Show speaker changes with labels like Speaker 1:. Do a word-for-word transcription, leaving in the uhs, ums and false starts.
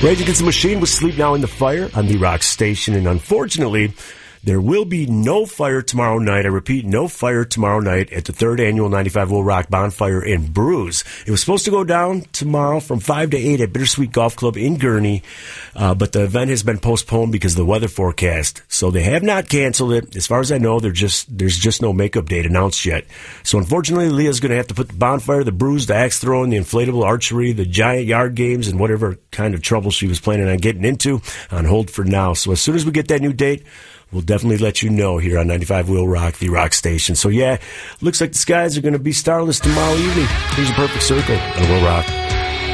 Speaker 1: Rage Against the Machine with Sleep Now in the Fire on the Rock Station. And unfortunately, there will be no fire tomorrow night. I repeat, no fire tomorrow night at the third annual ninety-five Will Rock Bonfire and Brews. It was supposed to go down tomorrow from five to eight at Bittersweet Golf Club in Gurnee, uh, but the event has been postponed because of the weather forecast. So they have not canceled it. As far as I know, they're just there's just no makeup date announced yet. So unfortunately, Leah's going to have to put the bonfire, the brews, the axe throwing, the inflatable archery, the giant yard games, and whatever kind of trouble she was planning on getting into on hold for now. So as soon as we get that new date, we'll definitely let you know here on ninety-five Will Rock, the Rock Station. So, yeah, looks like the skies are going to be starless tomorrow evening. Here's a perfect circle on Will Rock.